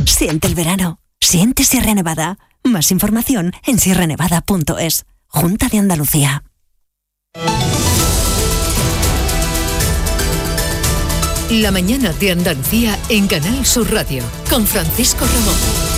Siente el verano. Siente Sierra Nevada. Más información en sierranevada.es. Junta de Andalucía. La mañana de Andalucía en Canal Sur Radio, con Francisco Ramón.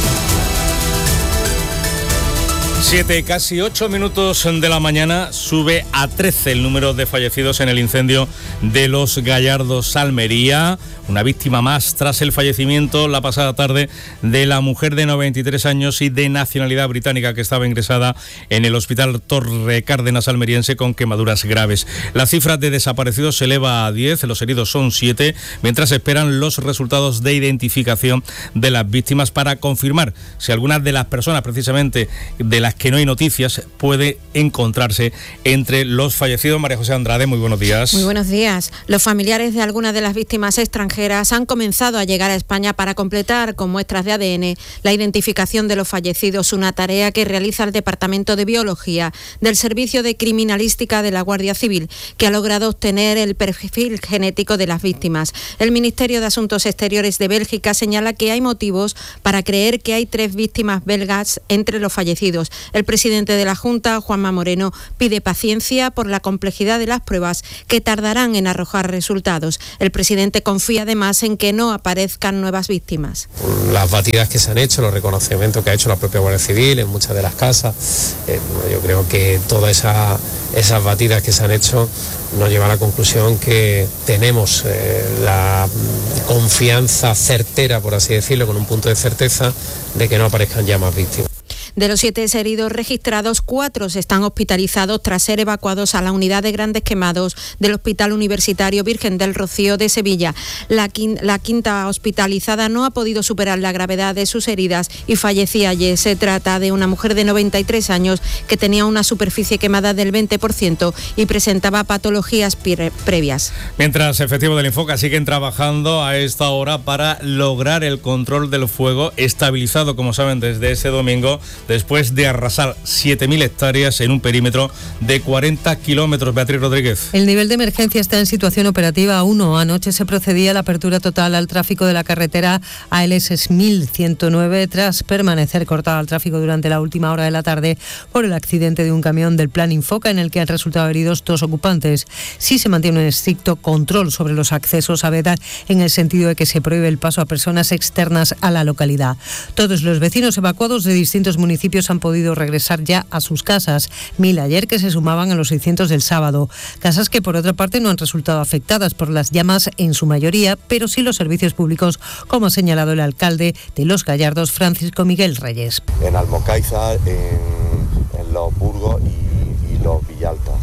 7, casi 8 minutos de la mañana, sube a 13 el número de fallecidos en el incendio de Los Gallardos, Almería. Una víctima más tras el fallecimiento la pasada tarde de la mujer de 93 años y de nacionalidad británica que estaba ingresada en el Hospital Torre Cárdenas almeriense con quemaduras graves. La cifra de desaparecidos se eleva a 10, los heridos son 7, mientras esperan los resultados de identificación de las víctimas para confirmar si alguna de las personas precisamente de las que no hay noticias puede encontrarse entre los fallecidos. María José Andrade, muy buenos días. Muy buenos días. Los familiares de algunas de las víctimas extranjeras han comenzado a llegar a España para completar con muestras de ADN la identificación de los fallecidos, una tarea que realiza el Departamento de Biología del Servicio de Criminalística de la Guardia Civil, que ha logrado obtener el perfil genético de las víctimas. El Ministerio de Asuntos Exteriores de Bélgica señala que hay motivos para creer que hay 3 víctimas belgas entre los fallecidos. El presidente de la Junta, Juanma Moreno, pide paciencia por la complejidad de las pruebas que tardarán en arrojar resultados. El presidente confía además en que no aparezcan nuevas víctimas. Las batidas que se han hecho, los reconocimientos que ha hecho la propia Guardia Civil en muchas de las casas, yo creo que todas esas batidas que se han hecho nos lleva a la conclusión que tenemos la confianza certera, por así decirlo, con un punto de certeza de que no aparezcan ya más víctimas. De los 7 heridos registrados, 4 están hospitalizados tras ser evacuados a la unidad de grandes quemados del Hospital Universitario Virgen del Rocío de Sevilla. La quinta hospitalizada no ha podido superar la gravedad de sus heridas y fallecía ayer. Se trata de una mujer de 93 años que tenía una superficie quemada del 20% y presentaba patologías previas. Mientras efectivos del Infoca siguen trabajando a esta hora para lograr el control del fuego estabilizado, como saben, desde ese domingo, después de arrasar 7.000 hectáreas en un perímetro de 40 kilómetros. Beatriz Rodríguez. El nivel de emergencia está en situación operativa 1. Anoche se procedía a la apertura total al tráfico de la carretera ALS 1109 tras permanecer cortada al tráfico durante la última hora de la tarde por el accidente de un camión del Plan Infoca en el que han resultado heridos 2 ocupantes. Sí se mantiene un estricto control sobre los accesos a Bédar en el sentido de que se prohíbe el paso a personas externas a la localidad. Todos los vecinos evacuados de distintos municipios han podido regresar ya a sus casas. 1.000 ayer, que se sumaban a los 600 del sábado. Casas que por otra parte no han resultado afectadas por las llamas en su mayoría, pero sí los servicios públicos, como ha señalado el alcalde de Los Gallardos, Francisco Miguel Reyes. En Almocáizar, en Los Burgos y Los Villalta.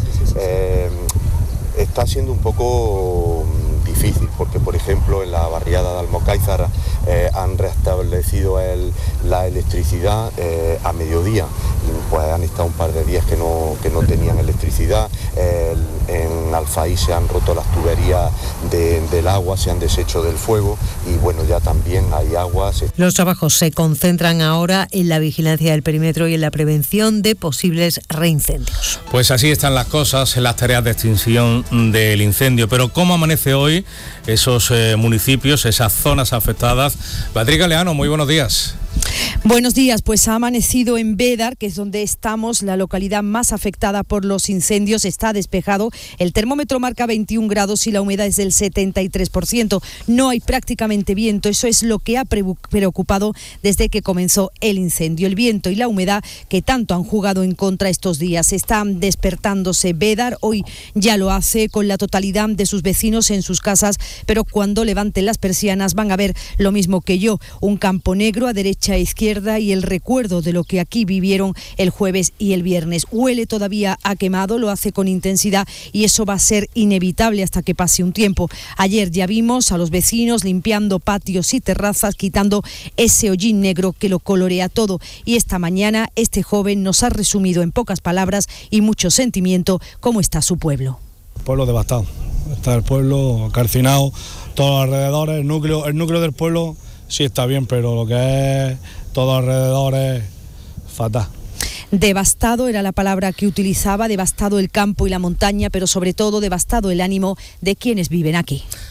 Está siendo un poco difícil porque, por ejemplo, en la barriada de Almocáizar han restablecido la electricidad a mediodía. Pues han estado un par de días que no tenían electricidad. En Alfaí se han roto las tuberías del agua, se han deshecho del fuego y bueno, ya también hay agua. Los trabajos se concentran ahora en la vigilancia del perímetro y en la prevención de posibles reincendios. Pues así están las cosas en las tareas de extinción del incendio. Pero ¿cómo amanece hoy esos municipios, esas zonas afectadas? Beatriz Galeano, muy buenos días. Buenos días, pues ha amanecido en Bédar, que es donde estamos, la localidad más afectada por los incendios. Está despejado, el termómetro marca 21 grados y la humedad es del 73%. No hay prácticamente viento, eso es lo que ha preocupado desde que comenzó el incendio. El viento y la humedad que tanto han jugado en contra estos días. Está despertándose Bédar, hoy ya lo hace con la totalidad de sus vecinos en sus casas, pero cuando levanten las persianas van a ver lo mismo que yo, un campo negro a derecha e izquierda y el recuerdo de lo que aquí vivieron el jueves y el viernes. Huele todavía a quemado, lo hace con intensidad y eso va a ser inevitable hasta que pase un tiempo. Ayer ya vimos a los vecinos limpiando patios y terrazas, quitando ese hollín negro que lo colorea todo, y esta mañana este joven nos ha resumido en pocas palabras y mucho sentimiento cómo está su pueblo. Pueblo devastado, está el pueblo calcinado, todos los alrededores, el núcleo del pueblo sí está bien, pero lo que es todo alrededor es fatal. Devastado era la palabra que utilizaba, devastado el campo y la montaña, pero sobre todo devastado el ánimo de quienes viven aquí.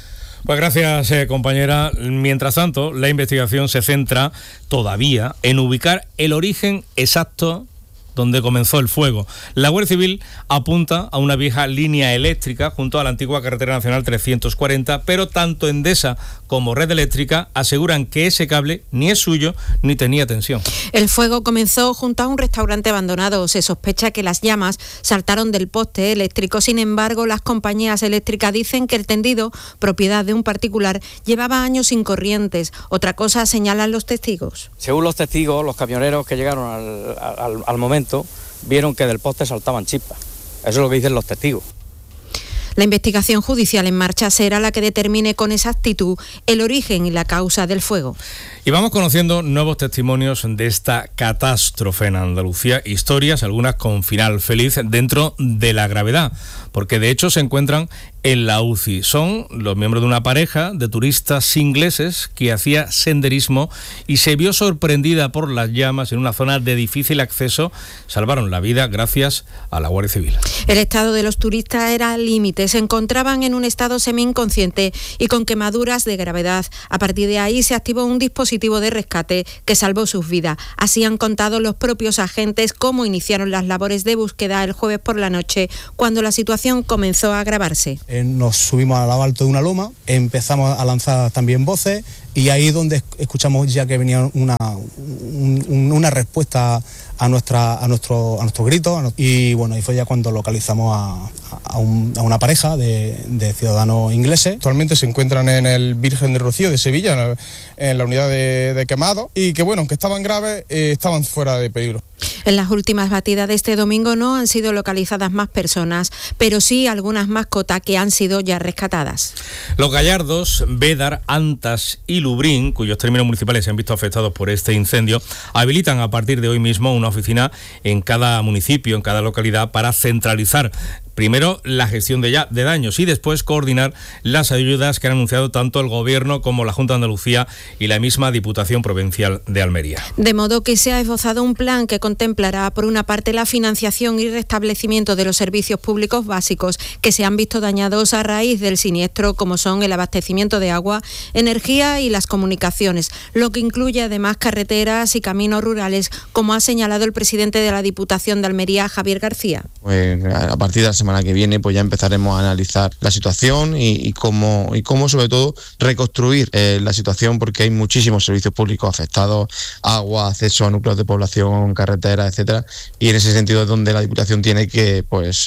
Pues gracias, compañera. Mientras tanto, la investigación se centra todavía en ubicar el origen exacto donde comenzó el fuego. La Guardia Civil apunta a una vieja línea eléctrica junto a la antigua carretera nacional 340, pero tanto Endesa como Red Eléctrica aseguran que ese cable ni es suyo ni tenía tensión. El fuego comenzó junto a un restaurante abandonado. Se sospecha que las llamas saltaron del poste eléctrico. Sin embargo, las compañías eléctricas dicen que el tendido, propiedad de un particular, llevaba años sin corrientes. Otra cosa señalan los testigos. Según los testigos, los camioneros que llegaron al momento vieron que del poste saltaban chispas. Eso es lo que dicen los testigos. La investigación judicial en marcha será la que determine con exactitud el origen y la causa del fuego. Y vamos conociendo nuevos testimonios de esta catástrofe en Andalucía, historias, algunas con final feliz dentro de la gravedad, porque de hecho se encuentran en la UCI. Son los miembros de una pareja de turistas ingleses que hacía senderismo y se vio sorprendida por las llamas en una zona de difícil acceso. Salvaron la vida gracias a la Guardia Civil. El estado de los turistas era al límite. Se encontraban en un estado semi-inconsciente y con quemaduras de gravedad. A partir de ahí se activó un dispositivo de rescate que salvó sus vidas. Así han contado los propios agentes cómo iniciaron las labores de búsqueda el jueves por la noche, cuando la situación comenzó a agravarse. Nos subimos a lo alto de una loma, empezamos a lanzar también voces y ahí donde escuchamos ya que venía una respuesta a nuestros gritos, y bueno, ahí fue ya cuando localizamos a una pareja de ciudadanos ingleses. Actualmente se encuentran en el Virgen de Rocío de Sevilla, en la unidad de quemado, y que bueno, aunque estaban graves, estaban fuera de peligro. En las últimas batidas de este domingo no han sido localizadas más personas, pero sí algunas mascotas que han sido ya rescatadas. Los Gallardos, Bédar, Antas y Lubrín, cuyos términos municipales se han visto afectados por este incendio, habilitan a partir de hoy mismo una oficina en cada municipio, en cada localidad, para centralizar primero la gestión de daños y después coordinar las ayudas que han anunciado tanto el Gobierno como la Junta de Andalucía y la misma Diputación Provincial de Almería. De modo que se ha esbozado un plan que contemplará, por una parte, la financiación y restablecimiento de los servicios públicos básicos que se han visto dañados a raíz del siniestro, como son el abastecimiento de agua, energía y las comunicaciones, lo que incluye además carreteras y caminos rurales, como ha señalado el presidente de la Diputación de Almería, Javier García. Pues a partir de la semana que viene pues ya empezaremos a analizar la situación y cómo sobre todo reconstruir la situación, porque hay muchísimos servicios públicos afectados, agua, acceso a núcleos de población, carreteras, etcétera, y en ese sentido es donde la Diputación tiene que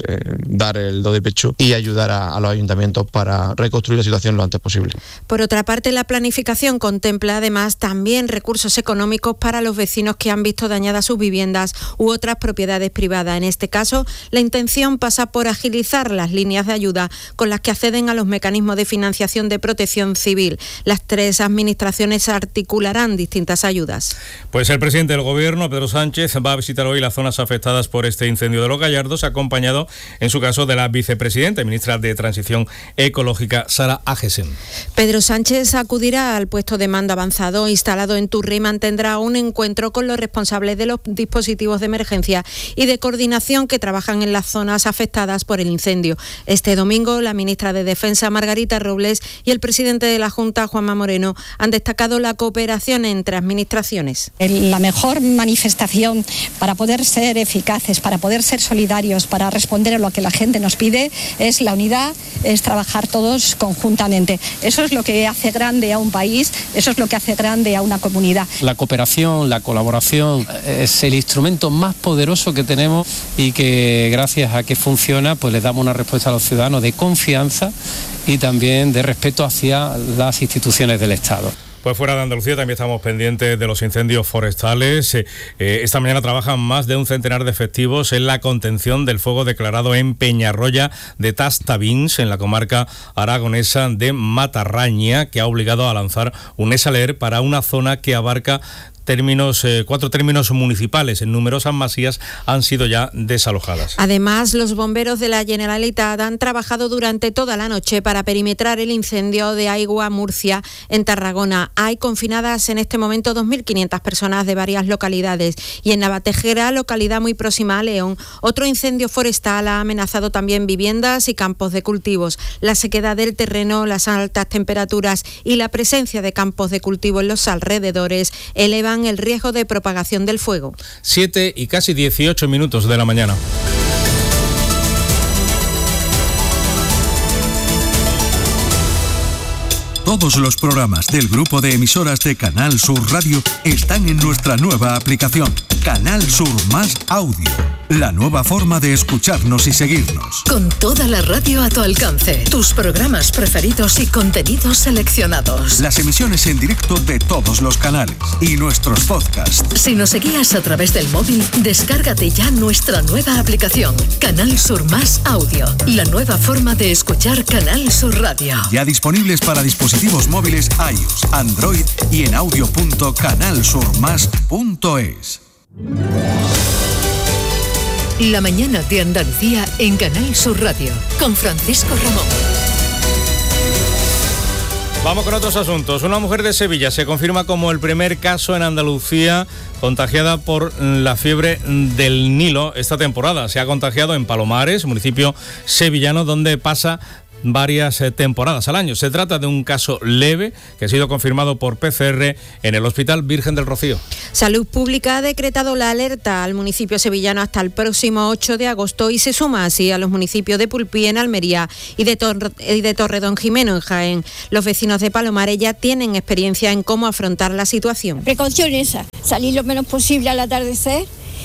dar el do de pecho y ayudar a los ayuntamientos para reconstruir la situación lo antes posible. Por otra parte, la planificación contempla además también recursos económicos para los vecinos que han visto dañadas sus viviendas u otras propiedades privadas. En este caso, la intención pasa por agilizar las líneas de ayuda con las que acceden a los mecanismos de financiación de protección civil. Las tres administraciones articularán distintas ayudas. Pues el presidente del Gobierno, Pedro Sánchez, va a visitar hoy las zonas afectadas por este incendio de los Gallardos, acompañado en su caso de la vicepresidenta y ministra de Transición Ecológica, Sara Agesen. Pedro Sánchez acudirá al puesto de mando avanzado instalado en Turre y mantendrá un encuentro con los responsables de los dispositivos de emergencia y de coordinación que trabajan en las zonas afectadas por el incendio. Este domingo, la ministra de Defensa, Margarita Robles, y el presidente de la Junta, Juanma Moreno, han destacado la cooperación entre administraciones. La mejor manifestación para poder ser eficaces, para poder ser solidarios, para responder a lo que la gente nos pide, es la unidad, es trabajar todos conjuntamente. Eso es lo que hace grande a un país, eso es lo que hace grande a una comunidad. La cooperación, la colaboración es el instrumento más poderoso que tenemos y que gracias a que funciona, pues les damos una respuesta a los ciudadanos de confianza y también de respeto hacia las instituciones del Estado. Pues fuera de Andalucía también estamos pendientes de los incendios forestales. Esta mañana trabajan más de un centenar de efectivos en la contención del fuego declarado en Peñarroya de Tastavins, en la comarca aragonesa de Matarraña, que ha obligado a lanzar un ESALER para una zona que abarca cuatro términos municipales en numerosas masías han sido ya desalojadas. Además, los bomberos de la Generalitat han trabajado durante toda la noche para perimetrar el incendio de Aigua Murcia en Tarragona. Hay confinadas en este momento 2.500 personas de varias localidades y en Navatejera, localidad muy próxima a León, otro incendio forestal ha amenazado también viviendas y campos de cultivos. La sequedad del terreno, las altas temperaturas y la presencia de campos de cultivo en los alrededores elevan el riesgo de propagación del fuego. 7 y casi 18 minutos de la mañana. Todos los programas del grupo de emisoras de Canal Sur Radio están en nuestra nueva aplicación, Canal Sur Más Audio. La nueva forma de escucharnos y seguirnos. Con toda la radio a tu alcance, tus programas preferidos y contenidos seleccionados. Las emisiones en directo de todos los canales y nuestros podcasts. Si nos seguías a través del móvil, descárgate ya nuestra nueva aplicación, Canal Sur Más Audio. La nueva forma de escuchar Canal Sur Radio. Ya disponibles para dispositivos móviles iOS, Android y en audio.canalsurmas.es. La mañana de Andalucía en Canal Sur Radio, con Francisco Ramón. Vamos con otros asuntos. Una mujer de Sevilla se confirma como el primer caso en Andalucía contagiada por la fiebre del Nilo esta temporada. Se ha contagiado en Palomares, municipio sevillano, donde pasa varias temporadas al año. Se trata de un caso leve que ha sido confirmado por PCR en el Hospital Virgen del Rocío. Salud Pública ha decretado la alerta al municipio sevillano hasta el próximo 8 de agosto y se suma así a los municipios de Pulpí en Almería y de Torredonjimeno en Jaén. Los vecinos de Palomares ya tienen experiencia en cómo afrontar la situación. Precaución esa, salir lo menos posible al atardecer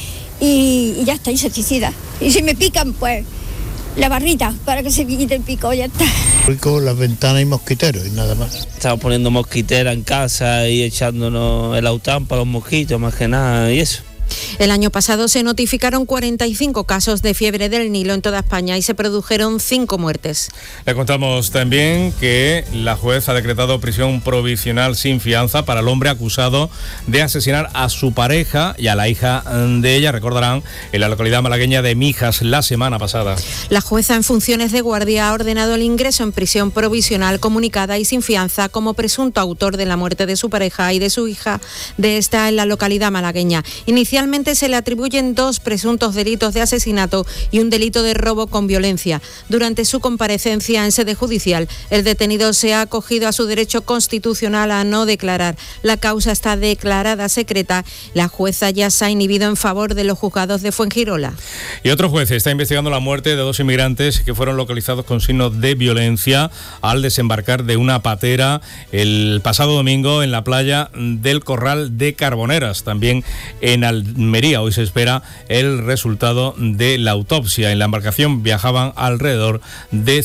y ya está, insecticida. Y si me pican, pues la barrita para que se quite el pico, ya está. Con las ventanas y mosquiteros y nada más. Estamos poniendo mosquitera en casa y echándonos el aután para los mosquitos, más que nada, y eso. El año pasado se notificaron 45 casos de fiebre del Nilo en toda España y se produjeron 5 muertes. Le contamos también que la juez ha decretado prisión provisional sin fianza para el hombre acusado de asesinar a su pareja y a la hija de ella, recordarán, en la localidad malagueña de Mijas la semana pasada. La jueza en funciones de guardia ha ordenado el ingreso en prisión provisional comunicada y sin fianza como presunto autor de la muerte de su pareja y de su hija de esta en la localidad malagueña. Inicialmente se le atribuyen 2 presuntos delitos de asesinato y un delito de robo con violencia. Durante su comparecencia en sede judicial, el detenido se ha acogido a su derecho constitucional a no declarar. La causa está declarada secreta. La jueza ya se ha inhibido en favor de los juzgados de Fuengirola. Y otro juez está investigando la muerte de 2 inmigrantes que fueron localizados con signos de violencia al desembarcar de una patera el pasado domingo en la playa del Corral de Carboneras, también en Almería. Hoy se espera el resultado de la autopsia. En la embarcación viajaban alrededor de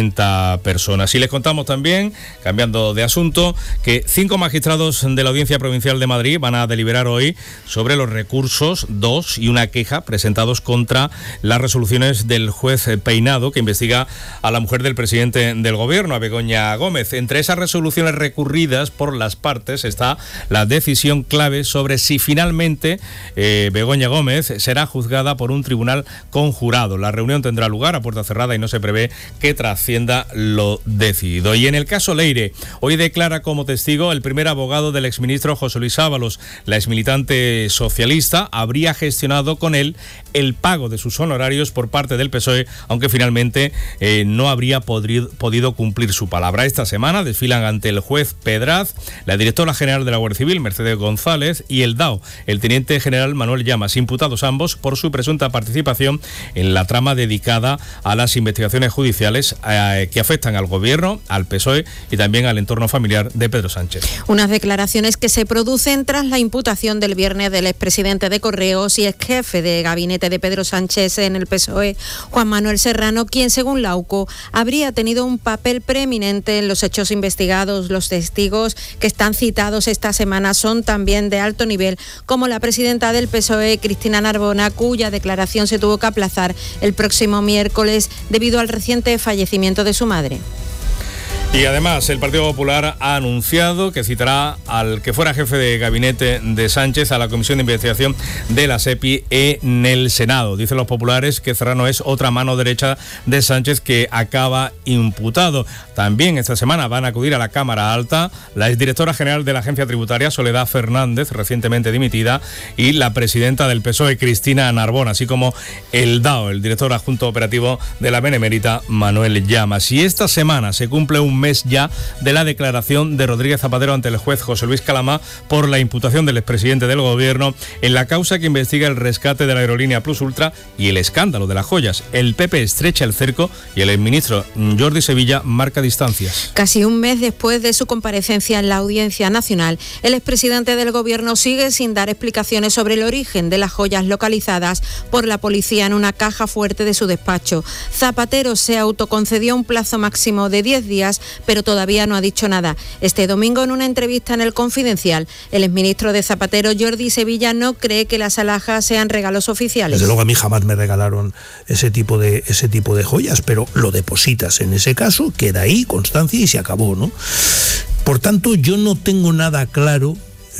50 personas. Y les contamos también, cambiando de asunto, que 5 magistrados de la Audiencia Provincial de Madrid van a deliberar hoy sobre los recursos, 2 y una queja presentados contra las resoluciones del juez Peinado, que investiga a la mujer del presidente del Gobierno, a Begoña Gómez. Entre esas resoluciones recurridas por las partes está la decisión clave sobre si finalmente Begoña Gómez será juzgada por un tribunal conjurado. La reunión tendrá lugar a puerta cerrada y no se prevé que trascienda lo decidido. Y en el caso Leire, hoy declara como testigo el primer abogado del exministro José Luis Ábalos. La exmilitante socialista habría gestionado con él el pago de sus honorarios por parte del PSOE, aunque finalmente no habría podido cumplir su palabra. Esta semana desfilan ante el juez Pedraz la directora general de la Guardia Civil, Mercedes González, y el DAO, el teniente general Manuel Llamas, imputados ambos por su presunta participación en la trama dedicada a las investigaciones judiciales que afectan al Gobierno, al PSOE y también al entorno familiar de Pedro Sánchez. Unas declaraciones que se producen tras la imputación del viernes del expresidente de Correos y ex jefe de gabinete de Pedro Sánchez en el PSOE, Juan Manuel Serrano, quien según la UCO habría tenido un papel preeminente en los hechos investigados. Los testigos que están citados esta semana son también de alto nivel, como la presidenta del PSOE, Cristina Narbona, cuya declaración se tuvo que aplazar el próximo miércoles debido al reciente fallecimiento de su madre. Y además el Partido Popular ha anunciado que citará al que fuera jefe de gabinete de Sánchez a la Comisión de Investigación de la SEPI en el Senado. Dicen los populares que Serrano es otra mano derecha de Sánchez que acaba imputado. También esta semana van a acudir a la Cámara Alta la exdirectora general de la Agencia Tributaria, Soledad Fernández, recientemente dimitida, y la presidenta del PSOE, Cristina Narbona, así como el DAO, el director adjunto operativo de la Benemérita, Manuel Llamas. Y esta semana se cumple un mes ya de la declaración de Rodríguez Zapatero ante el juez José Luis Calamá por la imputación del expresidente del gobierno en la causa que investiga el rescate de la aerolínea Plus Ultra y el escándalo de las joyas. El PP estrecha el cerco y el exministro Jordi Sevilla marca distancias. Casi un mes después de su comparecencia en la Audiencia Nacional, el expresidente del gobierno sigue sin dar explicaciones sobre el origen de las joyas localizadas por la policía en una caja fuerte de su despacho. Zapatero se autoconcedió un plazo máximo de 10 días, pero todavía no ha dicho nada. Este domingo, en una entrevista en El Confidencial, el exministro de Zapatero, Jordi Sevilla, no cree que las alhajas sean regalos oficiales. Desde luego a mí jamás me regalaron ese tipo de joyas, pero lo depositas en ese caso, queda ahí, constancia y se acabó, ¿no? Por tanto, yo no tengo nada claro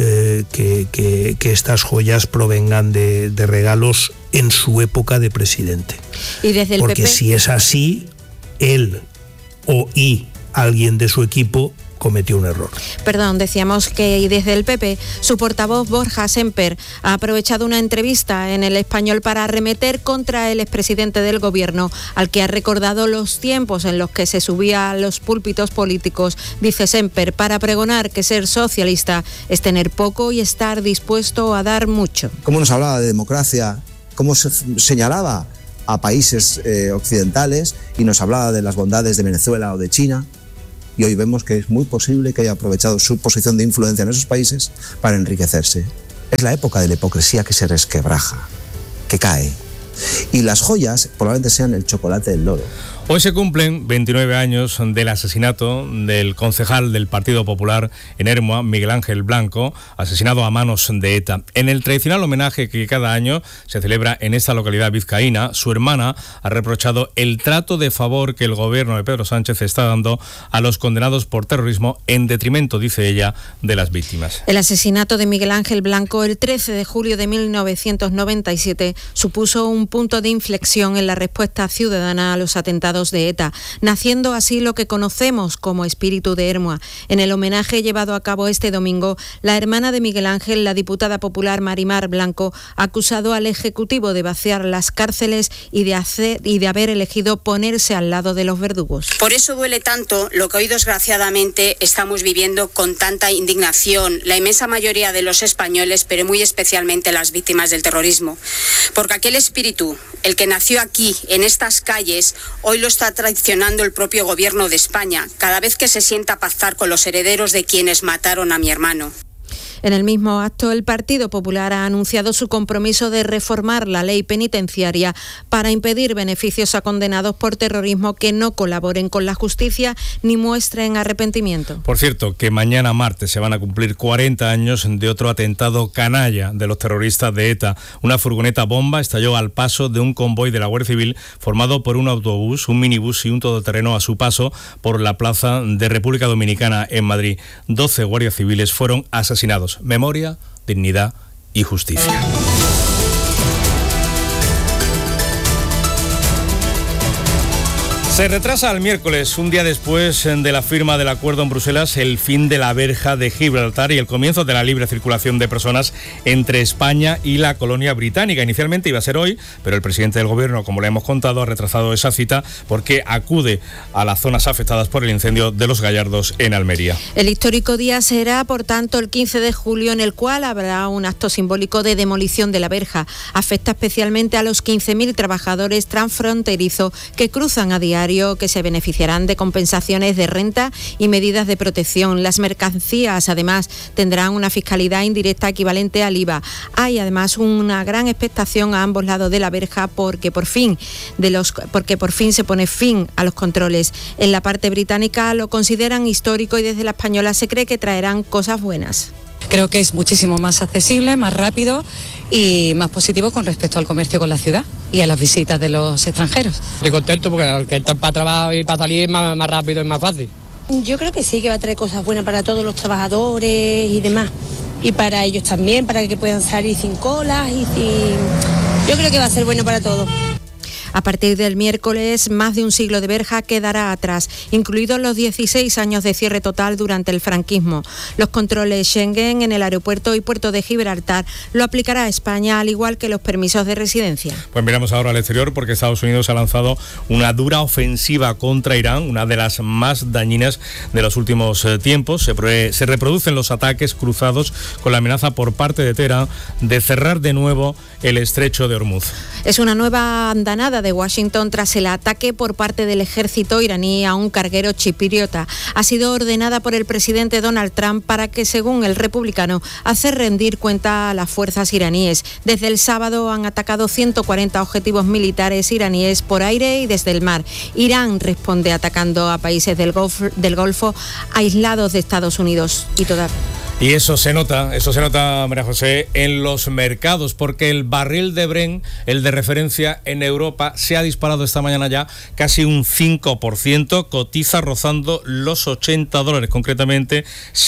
que estas joyas provengan de regalos en su época de presidente. Y desde el Porque PP... si es así, él y alguien de su equipo cometió un error. Perdón, decíamos que desde el PP, su portavoz Borja Semper ha aprovechado una entrevista en El Español para arremeter contra el expresidente del gobierno, al que ha recordado los tiempos en los que se subía a los púlpitos políticos, dice Semper, para pregonar que ser socialista es tener poco y estar dispuesto a dar mucho. ¿Cómo nos hablaba de democracia? ¿Cómo se señalaba a países occidentales y nos hablaba de las bondades de Venezuela o de China? Y hoy vemos que es muy posible que haya aprovechado su posición de influencia en esos países para enriquecerse. Es la época de la hipocresía que se resquebraja, que cae. Y las joyas probablemente sean el chocolate del loro. Hoy se cumplen 29 años del asesinato del concejal del Partido Popular en Ermua, Miguel Ángel Blanco, asesinado a manos de ETA. En el tradicional homenaje que cada año se celebra en esta localidad vizcaína, su hermana ha reprochado el trato de favor que el gobierno de Pedro Sánchez está dando a los condenados por terrorismo en detrimento, dice ella, de las víctimas. El asesinato de Miguel Ángel Blanco el 13 de julio de 1997 supuso un punto de inflexión en la respuesta ciudadana a los atentados de ETA, naciendo así lo que conocemos como espíritu de Ermua. En el homenaje llevado a cabo este domingo, la hermana de Miguel Ángel, la diputada popular Marimar Blanco, ha acusado al Ejecutivo de vaciar las cárceles y de haber elegido ponerse al lado de los verdugos. Por eso duele tanto lo que hoy desgraciadamente estamos viviendo con tanta indignación la inmensa mayoría de los españoles, pero muy especialmente las víctimas del terrorismo. Porque aquel espíritu, el que nació aquí, en estas calles, hoy lo está traicionando el propio gobierno de España, cada vez que se sienta a pactar con los herederos de quienes mataron a mi hermano. En el mismo acto, el Partido Popular ha anunciado su compromiso de reformar la ley penitenciaria para impedir beneficios a condenados por terrorismo que no colaboren con la justicia ni muestren arrepentimiento. Por cierto, que mañana martes se van a cumplir 40 años de otro atentado canalla de los terroristas de ETA. Una furgoneta bomba estalló al paso de un convoy de la Guardia Civil formado por un autobús, un minibús y un todoterreno a su paso por la plaza de República Dominicana en Madrid. 12 guardias civiles fueron asesinados. Memoria, dignidad y justicia. Se retrasa al miércoles, un día después de la firma del acuerdo en Bruselas, el fin de la verja de Gibraltar y el comienzo de la libre circulación de personas entre España y la colonia británica. Inicialmente iba a ser hoy, pero el presidente del gobierno, como le hemos contado, ha retrasado esa cita porque acude a las zonas afectadas por el incendio de Los Gallardos en Almería. El histórico día será, por tanto, el 15 de julio, en el cual habrá un acto simbólico de demolición de la verja. Afecta especialmente a los 15.000 trabajadores transfronterizos que cruzan a diario, que se beneficiarán de compensaciones de renta y medidas de protección. Las mercancías, además, tendrán una fiscalidad indirecta equivalente al IVA. Hay, además, una gran expectación a ambos lados de la verja porque por fin se pone fin a los controles. En la parte británica lo consideran histórico y desde la española se cree que traerán cosas buenas. Creo que es muchísimo más accesible, más rápido y más positivo con respecto al comercio con la ciudad y a las visitas de los extranjeros. Estoy contento porque al que está para trabajar y para salir es más rápido y más fácil. Yo creo que sí, que va a traer cosas buenas para todos los trabajadores y demás. Y para ellos también, para que puedan salir sin colas y sin... Yo creo que va a ser bueno para todos. A partir del miércoles, más de un siglo de verja quedará atrás, incluidos los 16 años de cierre total durante el franquismo. Los controles Schengen en el aeropuerto y puerto de Gibraltar lo aplicará a España, al igual que los permisos de residencia. Pues miramos ahora al exterior, porque Estados Unidos ha lanzado una dura ofensiva contra Irán, una de las más dañinas de los últimos tiempos. Se reproducen los ataques cruzados con la amenaza por parte de Teherán de cerrar de nuevo el estrecho de Hormuz. Es una nueva andanada de Washington tras el ataque por parte del ejército iraní a un carguero chipriota. Ha sido ordenada por el presidente Donald Trump para que, según el republicano, hace rendir cuenta a las fuerzas iraníes. Desde el sábado han atacado 140 objetivos militares iraníes por aire y desde el mar. Irán responde atacando a países del Golfo aislados de Estados Unidos Y eso se nota, María José, en los mercados, porque el barril de Brent, el de referencia en Europa, se ha disparado esta mañana ya casi un 5%, cotiza rozando los $80, concretamente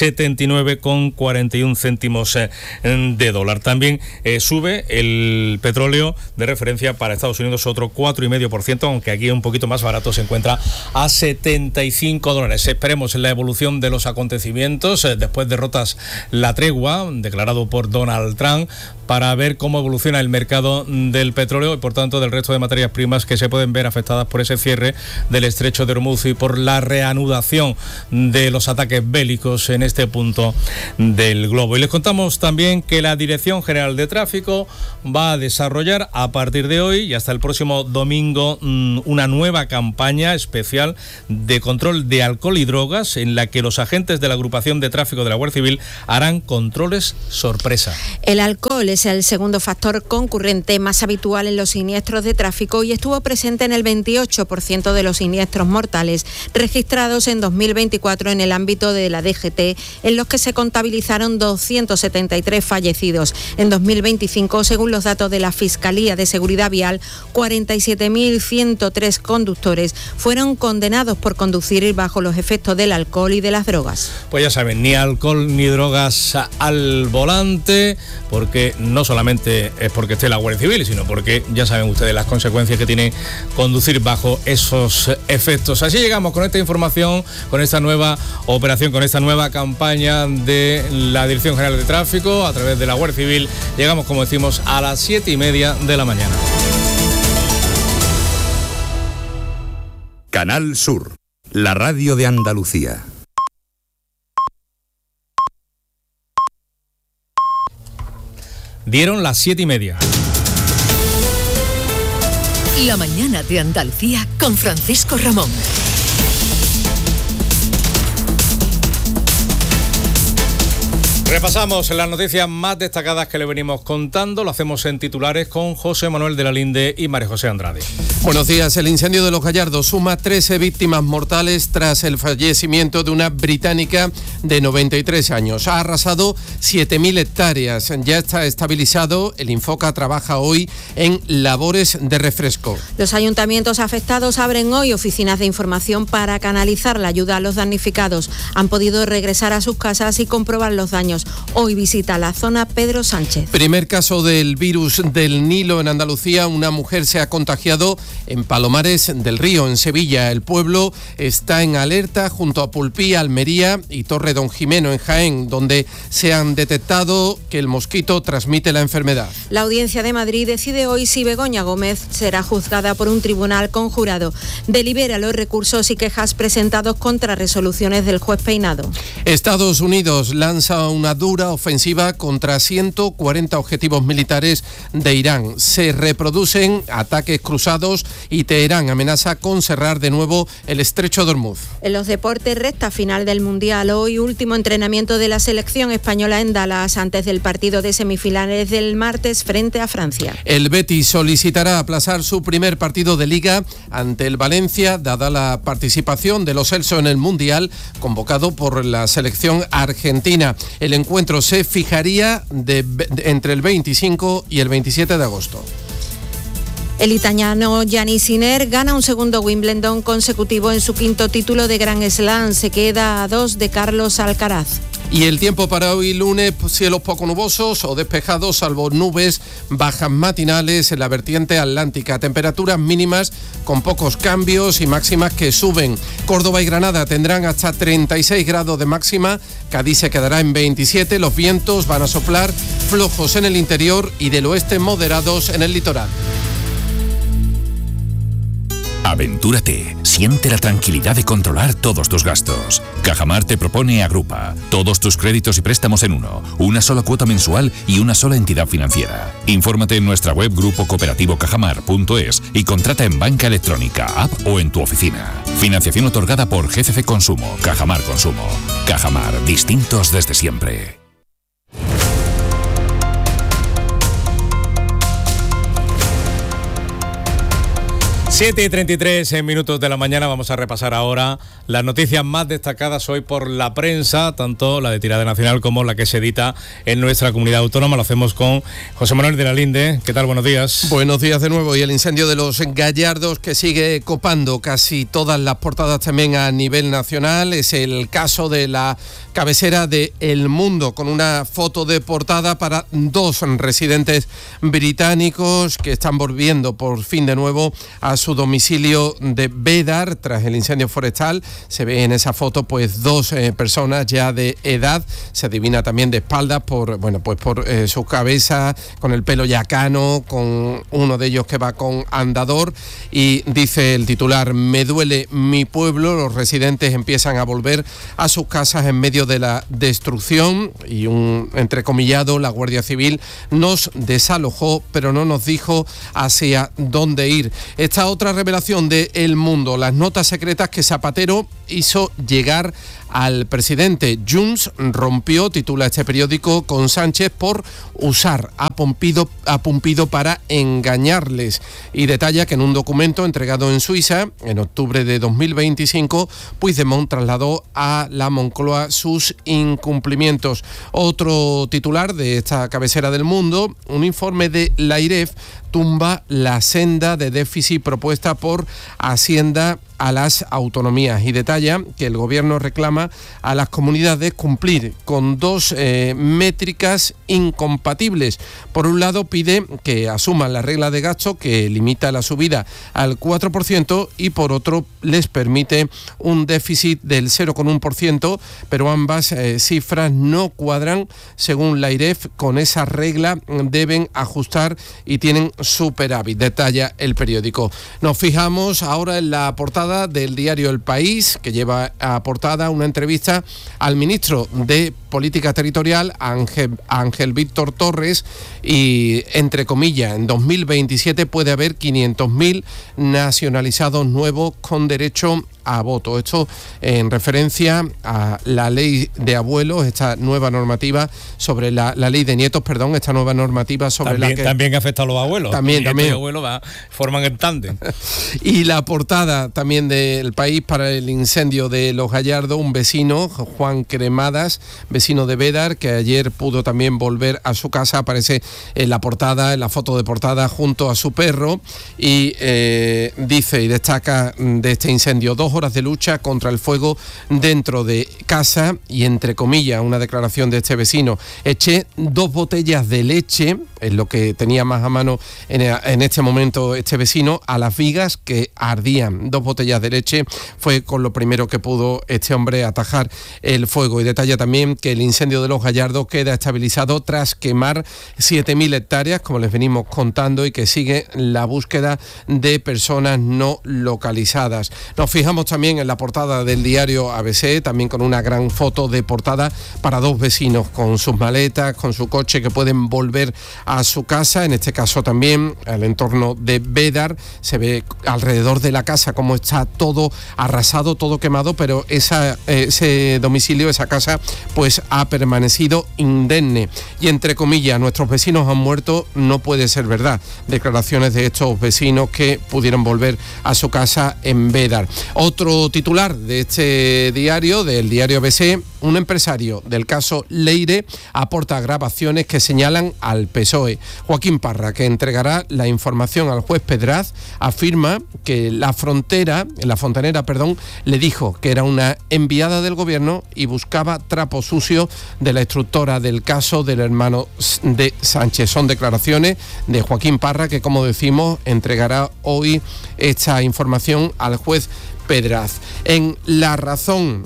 79,41 céntimos de dólar. También sube el petróleo de referencia para Estados Unidos otro 4,5%, aunque aquí un poquito más barato, se encuentra a $75. Esperemos en la evolución de los acontecimientos, después de rotas la tregua, declarado por Donald Trump, para ver cómo evoluciona el mercado del petróleo y por tanto del resto de materias primas que se pueden ver afectadas por ese cierre del estrecho de Hormuz y por la reanudación de los ataques bélicos en este punto del globo. Y les contamos también que la Dirección General de Tráfico va a desarrollar a partir de hoy y hasta el próximo domingo una nueva campaña especial de control de alcohol y drogas, en la que los agentes de la agrupación de tráfico de la Guardia Civil harán controles sorpresa. El alcohol es el segundo factor concurrente más habitual en los siniestros de tráfico y estuvo presente en el 28% de los siniestros mortales registrados en 2024 en el ámbito de la DGT, en los que se contabilizaron 273 fallecidos. En 2025, según los datos de la Fiscalía de Seguridad Vial, 47.103 conductores fueron condenados por conducir bajo los efectos del alcohol y de las drogas. Pues ya saben, ni alcohol ni drogas al volante, porque no solamente es porque esté la Guardia Civil, sino porque ya saben ustedes las consecuencias que tiene conducir bajo esos efectos. Así llegamos con esta información, con esta nueva operación, con esta nueva campaña de la Dirección General de Tráfico a través de la Guardia Civil. Llegamos, como decimos, a las 7:30 de la mañana. Canal Sur, la radio de Andalucía. Dieron las 7:30. La mañana de Andalucía con Francisco Ramón. Repasamos las noticias más destacadas que le venimos contando. Lo hacemos en titulares con José Manuel de la Linde y María José Andrade. Buenos días. El incendio de Los Gallardos suma 13 víctimas mortales tras el fallecimiento de una británica de 93 años. Ha arrasado 7.000 hectáreas. Ya está estabilizado. El Infoca trabaja hoy en labores de refresco. Los ayuntamientos afectados abren hoy oficinas de información para canalizar la ayuda a los damnificados. Han podido regresar a sus casas y comprobar los daños. Hoy visita la zona Pedro Sánchez. Primer caso del virus del Nilo en Andalucía. Una mujer se ha contagiado en Palomares del Río, en Sevilla. El pueblo está en alerta junto a Pulpí, Almería y Torre Don Jimeno, en Jaén, donde se han detectado que el mosquito transmite la enfermedad. La Audiencia de Madrid decide hoy si Begoña Gómez será juzgada por un tribunal conjurado. Delibera los recursos y quejas presentados contra resoluciones del juez Peinado. Estados Unidos lanza una dura ofensiva contra 140 objetivos militares de Irán. Se reproducen ataques cruzados y Teherán amenaza con cerrar de nuevo el estrecho de Hormuz. En los deportes, recta final del Mundial. Hoy último entrenamiento de la selección española en Dallas antes del partido de semifinales del martes frente a Francia. El Betis solicitará aplazar su primer partido de Liga ante el Valencia, dada la participación de los Celso en el Mundial convocado por la selección argentina. El encuentro se fijaría entre el 25 y el 27 de agosto. El italiano Gianni Sinner gana un segundo Wimbledon consecutivo en su quinto título de Grand Slam. Se queda a 2 de Carlos Alcaraz. Y el tiempo para hoy lunes, cielos poco nubosos o despejados, salvo nubes bajas matinales en la vertiente atlántica. Temperaturas mínimas con pocos cambios y máximas que suben. Córdoba y Granada tendrán hasta 36 grados de máxima. Cádiz se quedará en 27. Los vientos van a soplar flojos en el interior y del oeste moderados en el litoral. Aventúrate, siente la tranquilidad de controlar todos tus gastos. Cajamar te propone Agrupa, todos tus créditos y préstamos en uno, una sola cuota mensual y una sola entidad financiera. Infórmate en nuestra web grupocooperativo-cajamar.es y contrata en banca electrónica, app o en tu oficina. Financiación otorgada por GCC Consumo, Cajamar Consumo. Cajamar, distintos desde siempre. Siete y 33 minutos de la mañana. Vamos a repasar ahora las noticias más destacadas hoy por la prensa, tanto la de tirada nacional como la que se edita en nuestra comunidad autónoma. Lo hacemos con José Manuel de la Linde. ¿Qué tal? Buenos días. Buenos días de nuevo. Y el incendio de los Gallardos, que sigue copando casi todas las portadas también a nivel nacional. Es el caso de la cabecera de El Mundo, con una foto de portada para 2 residentes británicos que están volviendo por fin de nuevo a su domicilio de Bédar tras el incendio forestal. Se ve en esa foto pues 2 personas ya de edad. Se adivina también de espaldas por su cabeza, con el pelo ya cano, con uno de ellos que va con andador. Y dice el titular: me duele mi pueblo. Los residentes empiezan a volver a sus casas en medio de la destrucción. Y un entrecomillado: la Guardia Civil nos desalojó, pero no nos dijo hacia dónde ir. Esta otra revelación de El Mundo: las notas secretas que Zapatero hizo llegar al presidente. Junts rompió, titula este periódico, con Sánchez por usar a Pumpido para engañarles, y detalla que en un documento entregado en Suiza en octubre de 2025, Puigdemont trasladó a la Moncloa sus incumplimientos. Otro titular de esta cabecera del Mundo: un informe de la AIREF tumba la senda de déficit propuesta por Hacienda a las autonomías, y detalla que el gobierno reclama a las comunidades cumplir con 2 métricas incompatibles. Por un lado, pide que asuman la regla de gasto que limita la subida al 4%, y por otro les permite un déficit del 0,1%, pero ambas cifras no cuadran. Según la AIREF, con esa regla deben ajustar y tienen superávit, detalla el periódico. Nos fijamos ahora en la portada del diario El País, que lleva a portada una entrevista al ministro de Política Territorial, Ángel Víctor Torres, y entre comillas: en 2027 puede haber 500.000 nacionalizados nuevos con derecho a voto. Esto en referencia a la ley de abuelos, esta nueva normativa sobre la ley de nietos, perdón, esta nueva normativa sobre también, la que... También afecta a los abuelos. También. Los abuelos forman el tándem. Y la portada también del País para el incendio de Los Gallardos: un vecino, Juan Cremadas, vecino de Bédar, que ayer pudo también volver a su casa. Aparece en la portada, en la foto de portada, junto a su perro, y dice y destaca de este incendio: 2 horas de lucha contra el fuego dentro de casa, y entre comillas una declaración de este vecino: eché 2 botellas de leche, es lo que tenía más a mano en este momento este vecino, a las vigas que ardían. 2 botellas de leche fue con lo primero que pudo este hombre atajar el fuego. Y detalla también que el incendio de Los Gallardos queda estabilizado tras quemar 7.000 hectáreas, como les venimos contando, y que sigue la búsqueda de personas no localizadas. Nos fijamos también en la portada del diario ABC, también con una gran foto de portada para 2 vecinos con sus maletas, con su coche, que pueden volver a su casa. En este caso también al entorno de Bédar. Se ve alrededor de la casa cómo está todo arrasado, todo quemado, pero ese domicilio, esa casa, pues ha permanecido indemne. Y entre comillas: nuestros vecinos han muerto, no puede ser verdad. Declaraciones de estos vecinos que pudieron volver a su casa en Bédar. Otro titular de este diario, del diario ABC: Un empresario del caso Leire aporta gravaciones que señalan al PSOE. Joaquín Parra, que entregará la información al juez Pedraz, afirma que la fontanera, le dijo que era una enviada del gobierno y buscaba trapos sucios de la instructora del caso del hermano de Sánchez. Son declaraciones de Joaquín Parra, que, como decimos, entregará hoy esta información al juez Pedraz. En La Razón,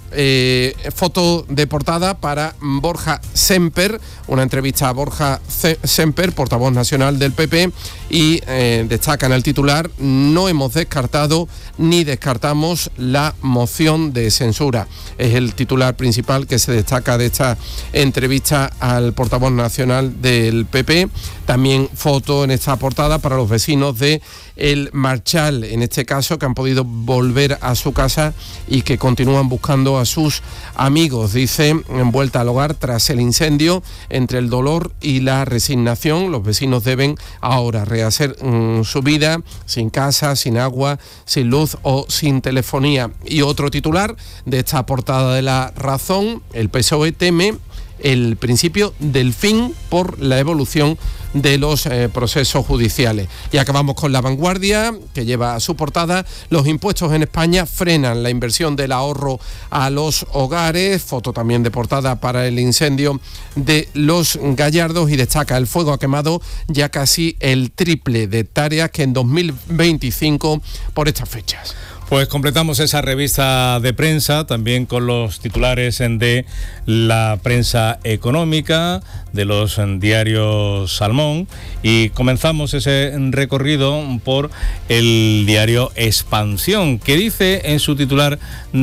foto de portada para Borja Semper, una entrevista a Borja Semper, portavoz nacional del PP, y destaca en el titular: no hemos descartado ni descartamos la moción de censura. Es el titular principal que se destaca de esta entrevista al portavoz nacional del PP. También foto en esta portada para los vecinos de El Marchal, en este caso, que han podido volver a su casa y que continúan buscando a sus amigos. Dice, en vuelta al hogar tras el incendio, entre el dolor y la resignación, los vecinos deben ahora rehacer su vida sin casa, sin agua, sin luz o sin telefonía. Y otro titular de esta portada de La Razón: el PSOE teme el principio del fin por la evolución de los procesos judiciales. Y acabamos con La Vanguardia, que lleva a su portada: los impuestos en España frenan la inversión del ahorro a los hogares. Foto también de portada para el incendio de Los Gallardos, y destaca: el fuego ha quemado ya casi el triple de hectáreas que en 2025 por estas fechas. Pues completamos esa revista de prensa también con los titulares de la prensa económica, de los diarios Salmón, y comenzamos ese recorrido por el diario Expansión, que dice en su titular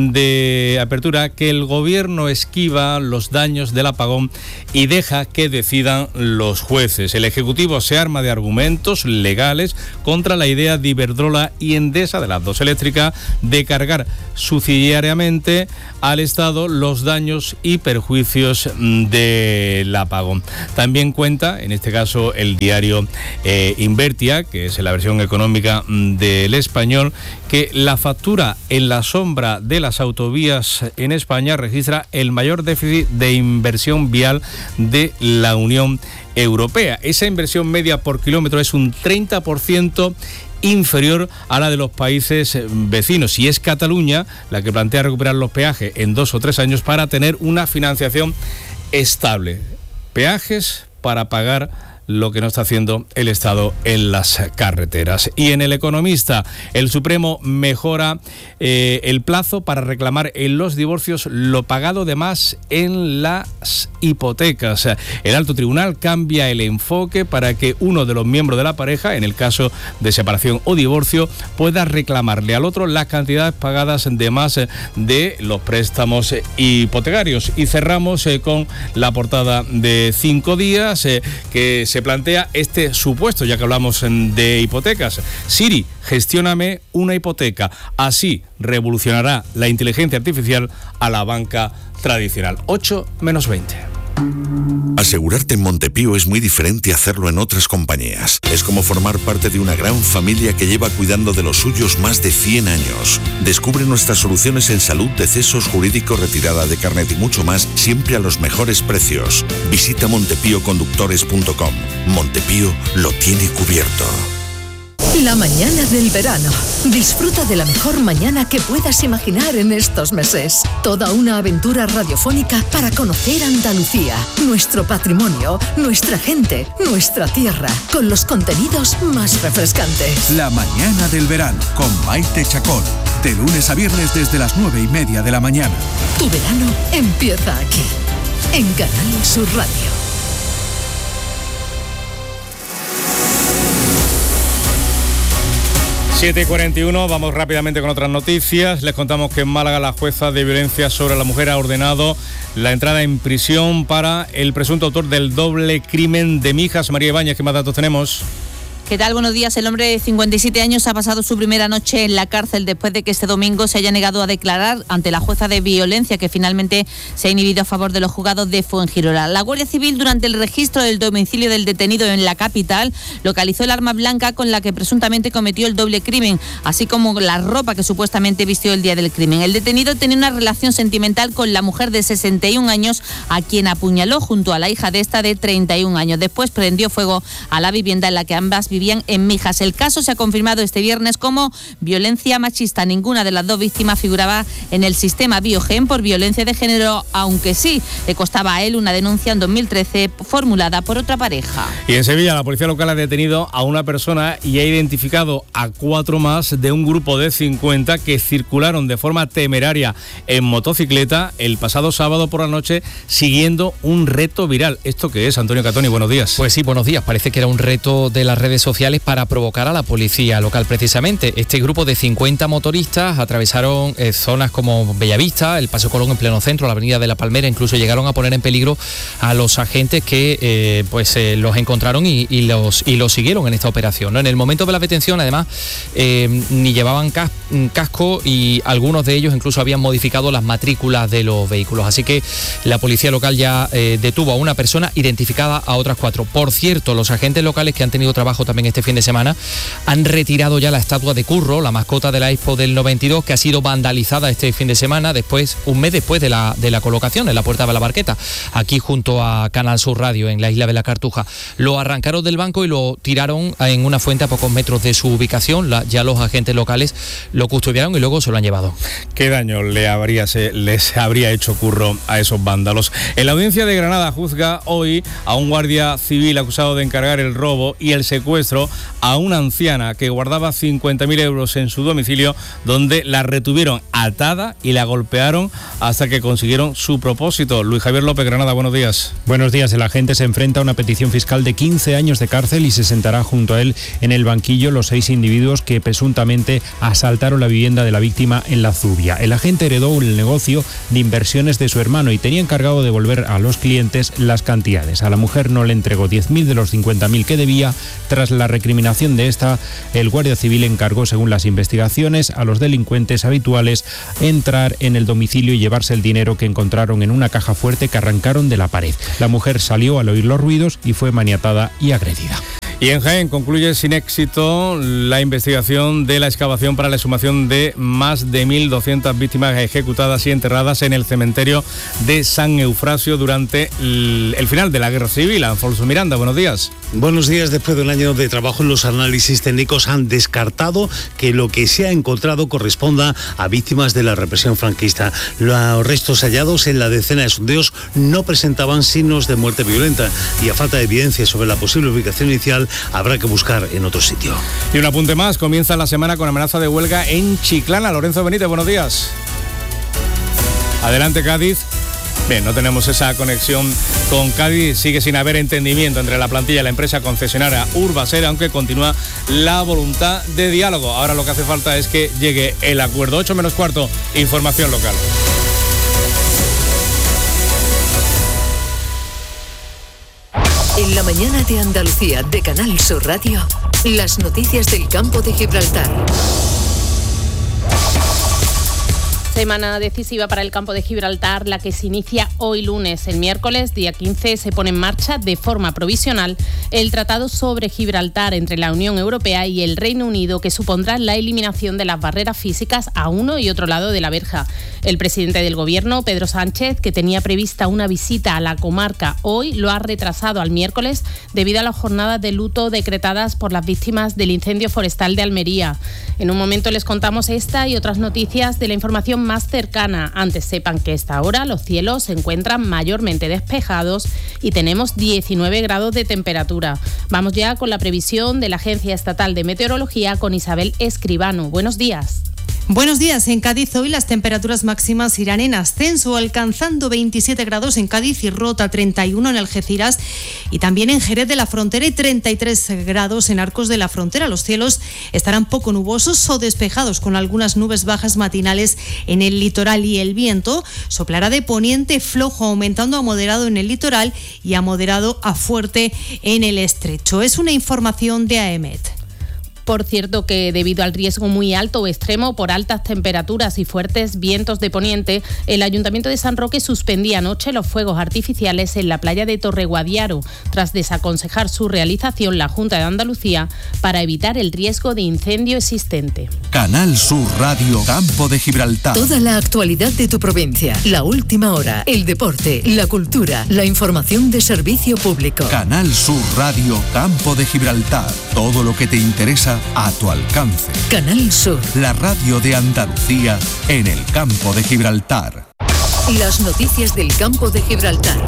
de apertura que el gobierno esquiva los daños del apagón y deja que decidan los jueces. El Ejecutivo se arma de argumentos legales contra la idea de Iberdrola y Endesa, de las dos eléctricas, de cargar subsidiariamente al Estado los daños y perjuicios del apagón. También cuenta, en este caso, el diario Invertia, que es la versión económica del Español, que la factura en la sombra de las autovías en España registra el mayor déficit de inversión vial de la Unión Europea. Esa inversión media por kilómetro es un 30% inferior a la de los países vecinos, y es Cataluña la que plantea recuperar los peajes en 2 o 3 años para tener una financiación estable. Peajes para pagar lo que no está haciendo el Estado en las carreteras. Y en El Economista, el Supremo mejora el plazo para reclamar en los divorcios lo pagado de más en las hipotecas. El alto tribunal cambia el enfoque para que uno de los miembros de la pareja, en el caso de separación o divorcio, pueda reclamarle al otro las cantidades pagadas de más de los préstamos hipotecarios. Y cerramos con la portada de 5 días, que se plantea este supuesto, ya que hablamos de hipotecas. Siri, gestióname una hipoteca. Así revolucionará la inteligencia artificial a la banca tradicional. 8:20. Asegurarte en Montepío es muy diferente a hacerlo en otras compañías. Es como formar parte de una gran familia que lleva cuidando de los suyos más de 100 años. Descubre nuestras soluciones en salud, decesos, jurídico, retirada de carnet y mucho más, siempre a los mejores precios. Visita montepíoconductores.com. Montepío lo tiene cubierto. La mañana del verano. Disfruta de la mejor mañana que puedas imaginar en estos meses. Toda una aventura radiofónica para conocer Andalucía, nuestro patrimonio, nuestra gente, nuestra tierra, con los contenidos más refrescantes. La mañana del verano con Maite Chacón. De lunes a viernes desde las 9:30 de la mañana. Tu verano empieza aquí, en Canal Sur Radio. 7:41, vamos rápidamente con otras noticias. Les contamos que en Málaga la jueza de violencia sobre la mujer ha ordenado la entrada en prisión para el presunto autor del doble crimen de Mijas. María Ibáñez, ¿qué más datos tenemos? ¿Qué tal? Buenos días. El hombre de 57 años ha pasado su primera noche en la cárcel después de que este domingo se haya negado a declarar ante la jueza de violencia que finalmente se ha inhibido a favor de los juzgados de Fuengirola. La Guardia Civil, durante el registro del domicilio del detenido en la capital, localizó el arma blanca con la que presuntamente cometió el doble crimen, así como la ropa que supuestamente vistió el día del crimen. El detenido tenía una relación sentimental con la mujer de 61 años a quien apuñaló junto a la hija de esta de 31 años. Después prendió fuego a la vivienda en la que ambas vivían en Mijas. El caso se ha confirmado este viernes como violencia machista. Ninguna de las dos víctimas figuraba en el sistema Biogen por violencia de género, aunque sí le costaba a él una denuncia en 2013 formulada por otra pareja. Y en Sevilla la policía local ha detenido a una persona y ha identificado a 4 más de un grupo de 50 que circularon de forma temeraria en motocicleta el pasado sábado por la noche siguiendo un reto viral. ¿Esto qué es, Antonio Catoni? Buenos días. Pues sí, buenos días. Parece que era un reto de las redes sociales para provocar a la policía local precisamente. Este grupo de 50 motoristas atravesaron zonas como Bellavista, el Paseo Colón en pleno centro, la Avenida de la Palmera, incluso llegaron a poner en peligro a los agentes que los encontraron y los siguieron en esta operación, ¿no? En el momento de la detención, además, ni llevaban casco y algunos de ellos incluso habían modificado las matrículas de los vehículos. Así que la policía local ya detuvo a una persona, identificada a otras 4. Por cierto, los agentes locales que han tenido trabajo también este fin de semana han retirado ya la estatua de Curro, la mascota de la Expo del 92, que ha sido vandalizada este fin de semana, un mes después de la colocación en la Puerta de la Barqueta, aquí junto a Canal Sur Radio, en la isla de la Cartuja. Lo arrancaron del banco y lo tiraron en una fuente a pocos metros de su ubicación. Ya los agentes locales lo custodiaron y luego se lo han llevado. ¿Qué daño les habría hecho Curro a esos vándalos? En la audiencia de Granada juzga hoy a un guardia civil acusado de encargar el robo y el secuestro a una anciana que guardaba 50.000 euros en su domicilio, donde la retuvieron atada y la golpearon hasta que consiguieron su propósito. Luis Javier López, Granada, buenos días. Buenos días. El agente se enfrenta a una petición fiscal de 15 años de cárcel y se sentará junto a él en el banquillo los 6 individuos que presuntamente asaltaron la vivienda de la víctima en La Zubia. El agente heredó el negocio de inversiones de su hermano y tenía encargado de devolver a los clientes las cantidades. A la mujer no le entregó 10.000 de los 50.000 que debía. Tras la recriminación de esta, el Guardia Civil encargó, según las investigaciones, a los delincuentes habituales entrar en el domicilio y llevarse el dinero que encontraron en una caja fuerte que arrancaron de la pared. La mujer salió al oír los ruidos y fue maniatada y agredida. Y en Jaén concluye sin éxito la investigación de la excavación para la exhumación de más de 1.200 víctimas ejecutadas y enterradas en el cementerio de San Eufrasio durante el final de la Guerra Civil. Alfonso Miranda, buenos días. Buenos días. Después de un año de trabajo, los análisis técnicos han descartado que lo que se ha encontrado corresponda a víctimas de la represión franquista. Los restos hallados en la decena de sondeos no presentaban signos de muerte violenta y a falta de evidencia sobre la posible ubicación inicial habrá que buscar en otro sitio. Y un apunte más, comienza la semana con amenaza de huelga en Chiclana. Lorenzo Benítez, buenos días. Adelante, Cádiz. Bien, no tenemos esa conexión con Cádiz, sigue sin haber entendimiento entre la plantilla y la empresa concesionaria Urbaser, aunque continúa la voluntad de diálogo. Ahora lo que hace falta es que llegue el acuerdo. 8 menos cuarto, información local. En la mañana de Andalucía de Canal Sur Radio, las noticias del campo de Gibraltar. Semana decisiva para el campo de Gibraltar, la que se inicia hoy lunes. El miércoles, día 15, se pone en marcha de forma provisional el Tratado sobre Gibraltar entre la Unión Europea y el Reino Unido, que supondrá la eliminación de las barreras físicas a uno y otro lado de la verja. El presidente del Gobierno, Pedro Sánchez, que tenía prevista una visita a la comarca hoy, lo ha retrasado al miércoles debido a las jornadas de luto decretadas por las víctimas del incendio forestal de Almería. En un momento les contamos esta y otras noticias de la información más cercana. Antes sepan que a esta hora los cielos se encuentran mayormente despejados y tenemos 19 grados de temperatura. Vamos ya con la previsión de la Agencia Estatal de Meteorología con Isabel Escribano. Buenos días. Buenos días. En Cádiz hoy las temperaturas máximas irán en ascenso, alcanzando 27 grados en Cádiz y Rota, 31 en Algeciras y también en Jerez de la Frontera y 33 grados en Arcos de la Frontera. Los cielos estarán poco nubosos o despejados con algunas nubes bajas matinales en el litoral y el viento soplará de poniente flojo, aumentando a moderado en el litoral y a moderado a fuerte en el estrecho. Es una información de AEMET. Por cierto que debido al riesgo muy alto o extremo por altas temperaturas y fuertes vientos de poniente, el Ayuntamiento de San Roque suspendía anoche los fuegos artificiales en la playa de Torreguadiaro, tras desaconsejar su realización la Junta de Andalucía para evitar el riesgo de incendio existente. Canal Sur Radio Campo de Gibraltar. Toda la actualidad de tu provincia, la última hora, el deporte, la cultura, la información de servicio público. Canal Sur Radio Campo de Gibraltar. Todo lo que te interesa a tu alcance. Canal Sur. La radio de Andalucía en el Campo de Gibraltar. Las noticias del Campo de Gibraltar.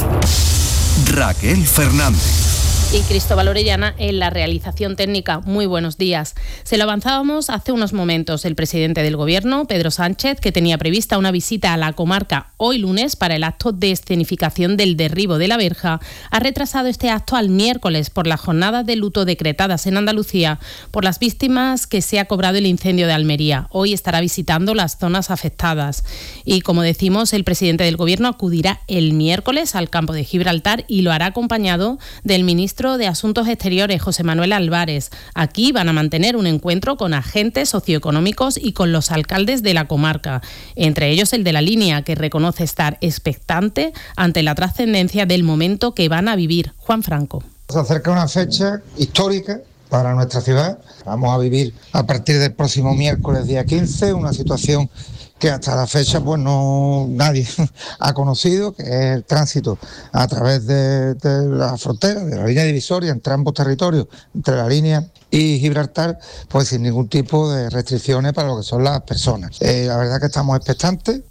Raquel Fernández. Y Cristóbal Orellana en la realización técnica. Muy buenos días. Se lo avanzábamos hace unos momentos. El presidente del Gobierno, Pedro Sánchez, que tenía prevista una visita a la comarca hoy lunes para el acto de escenificación del derribo de la verja, ha retrasado este acto al miércoles por las jornadas de luto decretadas en Andalucía por las víctimas que se ha cobrado el incendio de Almería. Hoy estará visitando las zonas afectadas. Y como decimos, el presidente del Gobierno acudirá el miércoles al campo de Gibraltar y lo hará acompañado del ministro de Asuntos Exteriores, José Manuel Álvarez. Aquí van a mantener un encuentro con agentes socioeconómicos y con los alcaldes de la comarca, entre ellos el de La Línea, que reconoce estar expectante ante la trascendencia del momento que van a vivir. Juan Franco. Se acerca una fecha histórica para nuestra ciudad. Vamos a vivir a partir del próximo miércoles, día 15, una situación que hasta la fecha pues no nadie ha conocido, que es el tránsito a través de la frontera, de la línea divisoria entre ambos territorios, entre La Línea y Gibraltar, pues sin ningún tipo de restricciones para lo que son las personas. La verdad que estamos expectantes.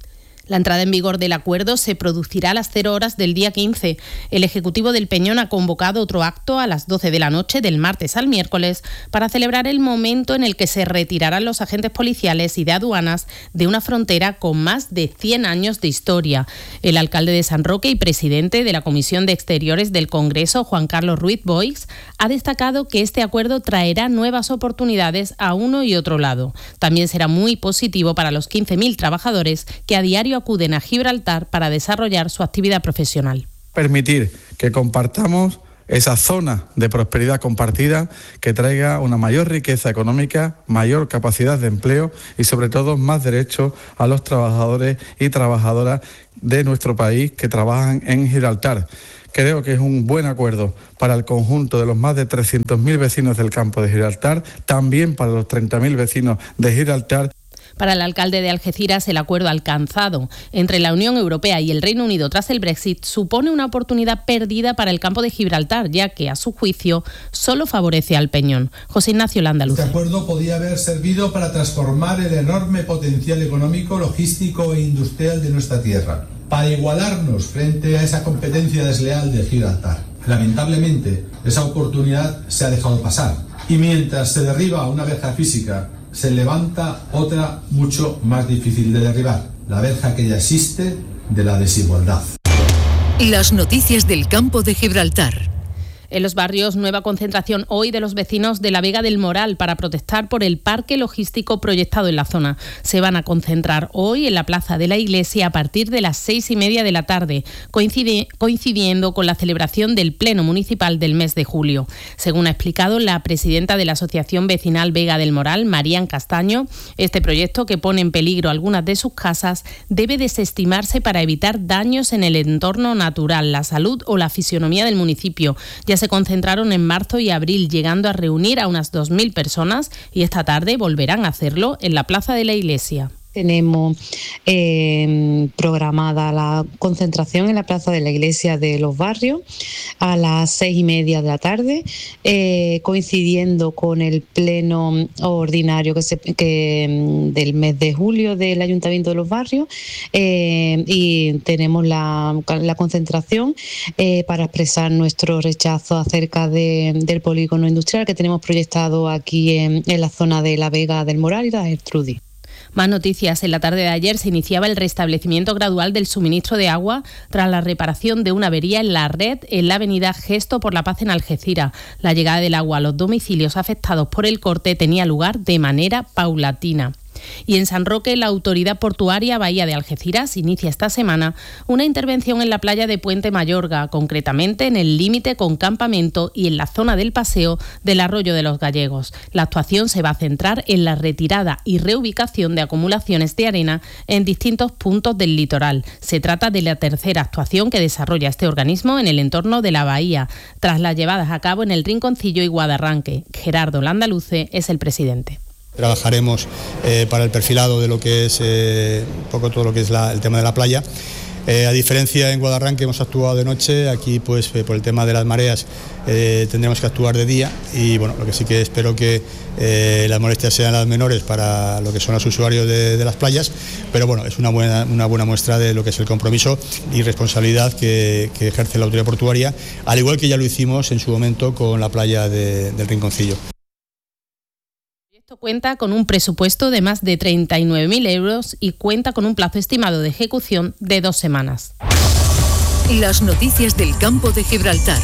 La entrada en vigor del acuerdo se producirá a las 0 horas del día 15. El Ejecutivo del Peñón ha convocado otro acto a las 12 de la noche del martes al miércoles para celebrar el momento en el que se retirarán los agentes policiales y de aduanas de una frontera con más de 100 años de historia. El alcalde de San Roque y presidente de la Comisión de Exteriores del Congreso, Juan Carlos Ruiz Boix, ha destacado que este acuerdo traerá nuevas oportunidades a uno y otro lado. También será muy positivo para los 15.000 trabajadores que a diario acuden a Gibraltar para desarrollar su actividad profesional. Permitir que compartamos esa zona de prosperidad compartida que traiga una mayor riqueza económica, mayor capacidad de empleo y sobre todo más derechos a los trabajadores y trabajadoras de nuestro país que trabajan en Gibraltar. Creo que es un buen acuerdo para el conjunto de los más de 300.000 vecinos del campo de Gibraltar, también para los 30.000 vecinos de Gibraltar. Para el alcalde de Algeciras, el acuerdo alcanzado entre la Unión Europea y el Reino Unido tras el Brexit supone una oportunidad perdida para el campo de Gibraltar, ya que, a su juicio, solo favorece al Peñón. José Ignacio Landa Luce. Este acuerdo podía haber servido para transformar el enorme potencial económico, logístico e industrial de nuestra tierra, para igualarnos frente a esa competencia desleal de Gibraltar. Lamentablemente, esa oportunidad se ha dejado pasar. Y mientras se derriba una verja física, se levanta otra mucho más difícil de derribar, la verja que ya existe de la desigualdad. Las noticias del campo de Gibraltar. En los barrios, nueva concentración hoy de los vecinos de la Vega del Moral para protestar por el parque logístico proyectado en la zona. Se van a concentrar hoy en la Plaza de la Iglesia a partir de las 6:30 de la tarde, coincidiendo con la celebración del Pleno Municipal del mes de julio. Según ha explicado la presidenta de la Asociación Vecinal Vega del Moral, Marían Castaño, este proyecto, que pone en peligro algunas de sus casas, debe desestimarse para evitar daños en el entorno natural, la salud o la fisionomía del municipio. Ya se concentraron en marzo y abril, llegando a reunir a unas 2.000 personas, y esta tarde volverán a hacerlo en la Plaza de la Iglesia. Tenemos programada la concentración en la Plaza de la Iglesia de los Barrios a las 6:30 de la tarde, coincidiendo con el pleno ordinario del mes de julio del Ayuntamiento de los Barrios, y tenemos la concentración para expresar nuestro rechazo acerca del polígono industrial que tenemos proyectado aquí en la zona de la Vega del Moral y la Gertrudis. Más noticias. En la tarde de ayer se iniciaba el restablecimiento gradual del suministro de agua tras la reparación de una avería en la red en la avenida Gesto por la Paz en Algeciras. La llegada del agua a los domicilios afectados por el corte tenía lugar de manera paulatina. Y en San Roque, la Autoridad Portuaria Bahía de Algeciras inicia esta semana una intervención en la playa de Puente Mayorga, concretamente en el límite con Campamento y en la zona del paseo del Arroyo de los Gallegos. La actuación se va a centrar en la retirada y reubicación de acumulaciones de arena en distintos puntos del litoral. Se trata de la tercera actuación que desarrolla este organismo en el entorno de la bahía, tras las llevadas a cabo en el Rinconcillo y Guadarranque. Gerardo Landaluce es el presidente. Trabajaremos para el perfilado de lo que es un poco todo lo que es el tema de la playa. A diferencia en Guadarranque hemos actuado de noche, aquí pues por el tema de las mareas tendremos que actuar de día y bueno, lo que sí que espero que las molestias sean las menores para lo que son los usuarios de las playas, pero bueno, es una buena muestra de lo que es el compromiso y responsabilidad que ejerce la autoridad portuaria, al igual que ya lo hicimos en su momento con la playa del Rinconcillo. Esto cuenta con un presupuesto de más de 39.000 euros y cuenta con un plazo estimado de ejecución de 2 semanas. Las noticias del campo de Gibraltar.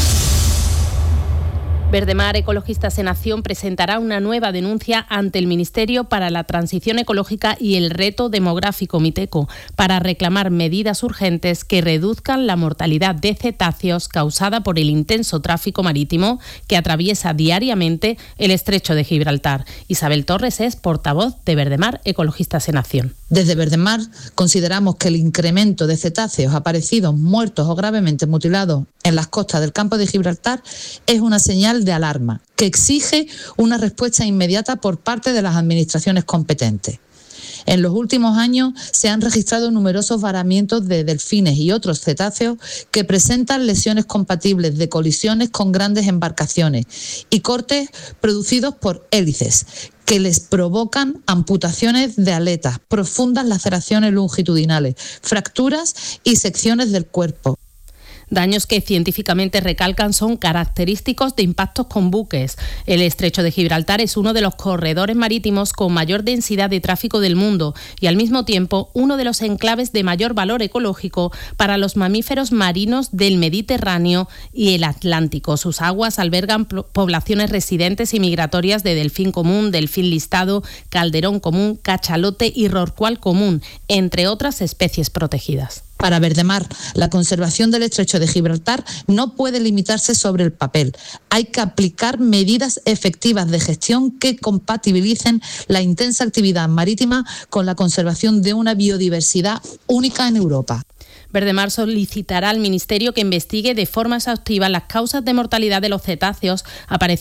Verdemar Ecologistas en Acción presentará una nueva denuncia ante el Ministerio para la Transición Ecológica y el Reto Demográfico Miteco para reclamar medidas urgentes que reduzcan la mortalidad de cetáceos causada por el intenso tráfico marítimo que atraviesa diariamente el estrecho de Gibraltar. Isabel Torres es portavoz de Verdemar Ecologistas en Acción. Desde Verdemar consideramos que el incremento de cetáceos aparecidos muertos o gravemente mutilados en las costas del campo de Gibraltar es una señal de alarma que exige una respuesta inmediata por parte de las administraciones competentes. En los últimos años se han registrado numerosos varamientos de delfines y otros cetáceos que presentan lesiones compatibles de colisiones con grandes embarcaciones y cortes producidos por hélices que les provocan amputaciones de aletas, profundas laceraciones longitudinales, fracturas y secciones del cuerpo. Daños que científicamente recalcan son característicos de impactos con buques. El estrecho de Gibraltar es uno de los corredores marítimos con mayor densidad de tráfico del mundo y al mismo tiempo uno de los enclaves de mayor valor ecológico para los mamíferos marinos del Mediterráneo y el Atlántico. Sus aguas albergan poblaciones residentes y migratorias de delfín común, delfín listado, calderón común, cachalote y rorcual común, entre otras especies protegidas. Para Verdemar, la conservación del estrecho de Gibraltar no puede limitarse sobre el papel. Hay que aplicar medidas efectivas de gestión que compatibilicen la intensa actividad marítima con la conservación de una biodiversidad única en Europa. Verdemar solicitará al Ministerio que investigue de forma exhaustiva las causas de mortalidad de los cetáceos aparecidos